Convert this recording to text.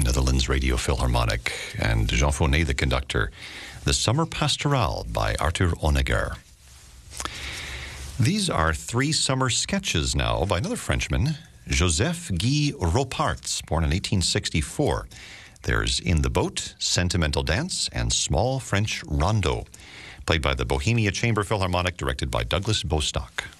Netherlands Radio Philharmonic, and Jean Faunet, the conductor. The Summer Pastorale by Arthur Honegger. These are three summer sketches now by another Frenchman, Joseph Guy Roparts, born in 1864. There's In the Boat, Sentimental Dance, and Small French Rondo, played by the Bohemia Chamber Philharmonic, directed by Douglas Bostock.